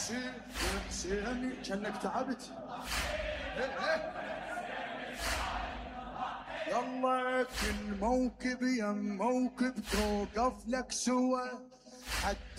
حسيني كأنك تعبت. يلا كل موكب يم موكب توقف لك سوا.